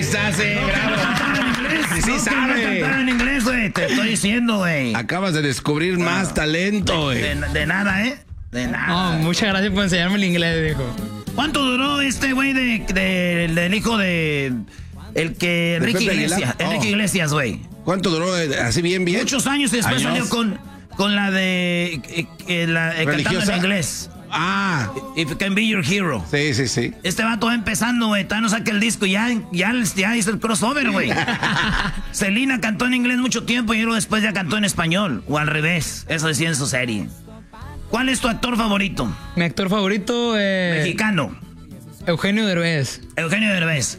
está, sí, bravo. Sí, sabe. Cantar en inglés, güey. Te estoy diciendo, güey. Acabas de descubrir más talento, güey. De nada, ¿eh? De nada. Oh, muchas gracias por enseñarme el inglés, viejo. ¿Cuánto duró este güey del hijo de... Enrique Iglesias? Enrique Iglesias, güey. ¿Cuánto duró? Así bien. Muchos años y después salió con la de... cantando en inglés. Ah. If You Can Be Your Hero. Sí. Este vato va empezando, güey. Todavía no saca el disco. Ya hizo el crossover, güey. Selena cantó en inglés mucho tiempo y luego después ya cantó en español. O al revés. Eso decía en su serie. ¿Cuál es tu actor favorito? Mi actor favorito mexicano. Eugenio Derbez. Eugenio Derbez.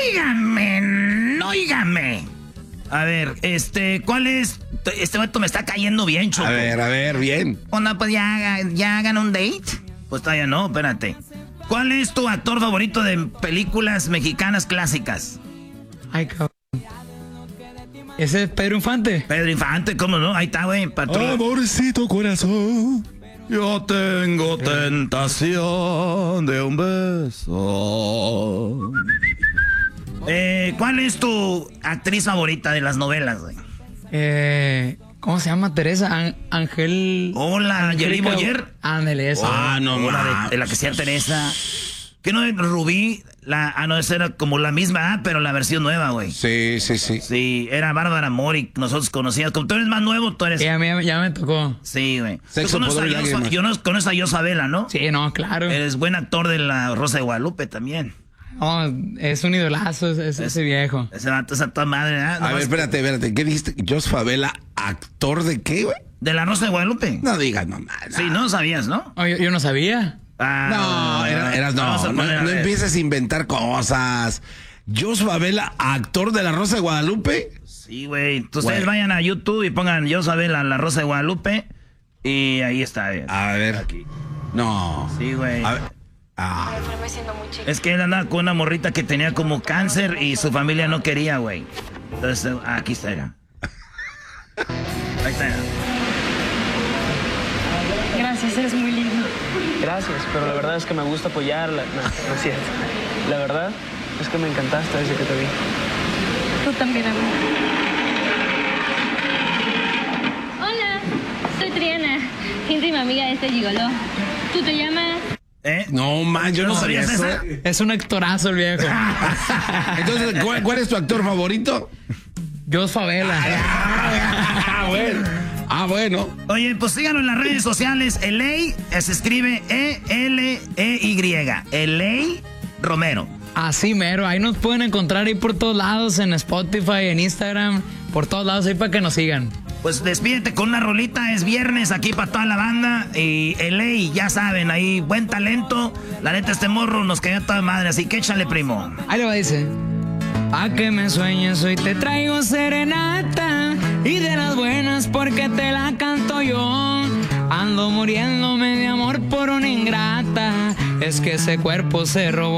Óigame. A ver, ¿cuál es? Este vato me está cayendo bien, Choco. A ver, bien. Onda, pues ya hagan un date. Pues todavía no, espérate. ¿Cuál es tu actor favorito de películas mexicanas clásicas? Ay, cabrón. ¿Ese es Pedro Infante? Pedro Infante, ¿cómo no? Ahí está, güey. Amorcito corazón, yo tengo tentación de un beso. ¿Cuál es tu actriz favorita de las novelas, güey? ¿Cómo se llama? Teresa Ángel. Hola, Yeri Boyer. Ándale, esa. no, de la que sea Teresa. ¿Qué no es Rubí? Esa era como la misma, pero la versión nueva, güey. Sí. Sí, era Bárbara Mori, nosotros conocíamos. Como tú eres más nuevo, tú eres... Ya me tocó. Sí, güey. Sexo, poder y lágrimas. Yo no conozco a Yosabela, ¿no? Sí, no, claro. Eres buen actor de La Rosa de Guadalupe también. No, es un idolazo ese viejo. Ese vato es a toda madre, ¿eh? A ver, espérate. ¿Qué dijiste? ¿Jos Favela, actor de qué, güey? De La Rosa de Guadalupe. No digas nomás. Sí, no sabías, ¿no? Oh, yo no sabía. No, no empieces a inventar cosas. Jos Favela, actor de La Rosa de Guadalupe. Sí, güey. Ustedes vayan a YouTube y pongan Jos Favela, La Rosa de Guadalupe. Y ahí está. A ver. Aquí. No. Sí, güey. A ver. Es que él andaba con una morrita que tenía como cáncer y su familia no quería, güey. Entonces, aquí está. Ahí está. Gracias, eres muy lindo. Gracias, pero la verdad es que me gusta apoyarla. No es cierto. La verdad es que me encantaste desde que te vi. Tú también, amor. Hola, soy Triana, íntima amiga de este gigoló. ¿Tú te llamas? No, man, yo no sabía eso. Es un actorazo el viejo. Entonces, ¿cuál es tu actor favorito? Jos Favela. Bueno. Oye, pues síganos en las redes sociales. Eley se escribe E-L-E-Y. Eley Romero. Así mero, ahí nos pueden encontrar ahí por todos lados, en Spotify, en Instagram, por todos lados ahí para que nos sigan. Pues despídete con una rolita, es viernes aquí para toda la banda. Y Eley, ya saben, ahí buen talento. La neta, este morro nos cayó toda madre, así que échale, primo. Ahí le va, dice. Pa' que me sueñes, hoy te traigo serenata. Y de las buenas porque te la canto yo. Ando muriéndome de amor por una ingrata. Es que ese cuerpo se robó.